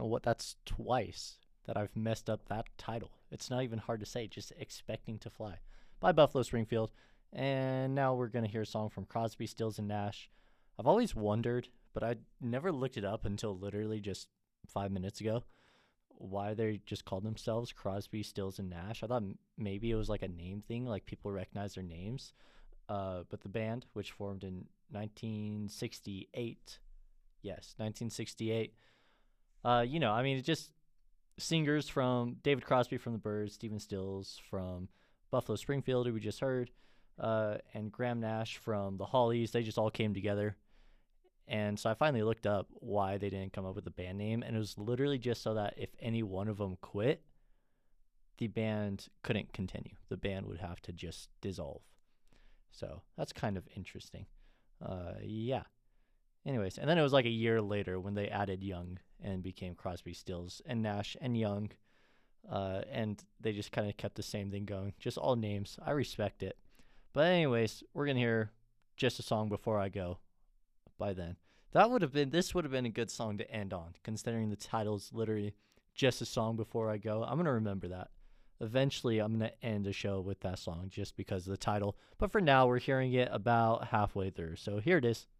what? That's twice that I've messed up that title. It's not even hard to say, just Expecting to Fly by Buffalo Springfield. And now we're going to hear a song from Crosby, Stills, and Nash. I've always wondered, but I never looked it up until literally just 5 minutes ago, why they just called themselves Crosby, Stills, and Nash. I thought maybe it was like a name thing, like people recognize their names. But the band, which formed in 1968, yes, 1968. I mean, it just singers from David Crosby from the Byrds, Stephen Stills from Buffalo Springfield, who we just heard, and Graham Nash from the Hollies. They just all came together. And so I finally looked up why they didn't come up with a band name, and it was literally just so that if any one of them quit, the band couldn't continue. The band would have to just dissolve. So that's kind of interesting. Yeah. Anyways, and then it was like a year later when they added Young and became Crosby, Stills, and Nash and Young. And they just kind of kept the same thing going. Just all names. I respect it. But anyways, we're going to hear Just a Song Before I Go by then. This would have been a good song to end on, considering the title is literally Just a Song Before I Go. I'm going to remember that. Eventually, I'm going to end the show with that song just because of the title. But for now, we're hearing it about halfway through. So here it is.